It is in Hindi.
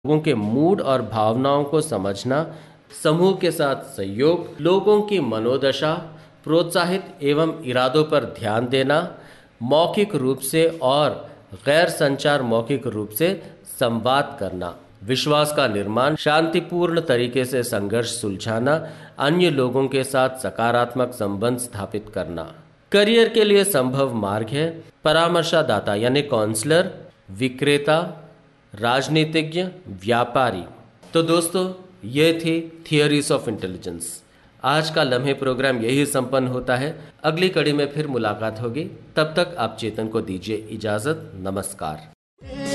लोगों के मूड और भावनाओं को समझना, समूह के साथ सहयोग, लोगों की मनोदशा, प्रोत्साहित एवं इरादों पर ध्यान देना, मौखिक रूप से और गैर संचार मौखिक रूप से संवाद करना, विश्वास का निर्माण, शांतिपूर्ण तरीके से संघर्ष सुलझाना, अन्य लोगों के साथ सकारात्मक संबंध स्थापित करना। करियर के लिए संभव मार्ग है परामर्शदाता यानी काउंसलर, विक्रेता, राजनीतिज्ञ, व्यापारी। तो दोस्तों, ये थी थियरीज ऑफ इंटेलिजेंस। आज का लम्हे प्रोग्राम यही संपन्न होता है। अगली कड़ी में फिर मुलाकात होगी। तब तक आप चेतन को दीजिए इजाजत। नमस्कार।